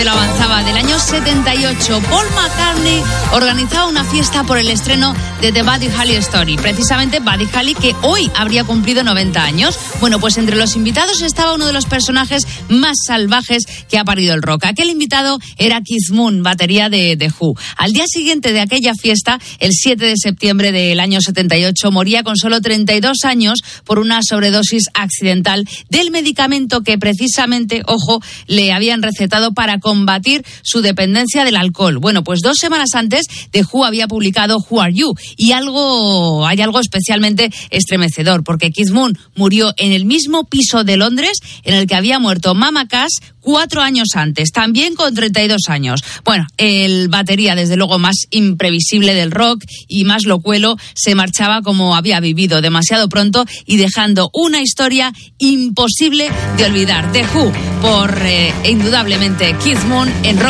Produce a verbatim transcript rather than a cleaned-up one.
Lo avanzaba del año setenta y ocho. Paul McCartney organizaba una fiesta por el estreno de The Buddy Holly Story. Precisamente Buddy Holly, que hoy habría cumplido noventa años. Bueno, pues entre los invitados estaba uno de los personajes más salvajes que ha parido el rock. Aquel invitado era Keith Moon, batería de The Who. Al día siguiente de aquella fiesta, el siete de septiembre del año setenta y ocho, moría con solo treinta y dos años por una sobredosis accidental del medicamento que precisamente, ojo, le habían recetado para combatir su dependencia del alcohol. Bueno, pues dos semanas antes, The Who había publicado Who Are You, y algo, hay algo especialmente estremecedor, porque Keith Moon murió en el mismo piso de Londres en el que había muerto Mama Cass cuatro años antes, también con treinta y dos años. Bueno, el batería, desde luego más imprevisible del rock y más locuelo, se marchaba como había vivido, demasiado pronto y dejando una historia imposible de olvidar. The Who, por eh, indudablemente Keith Moon en rock.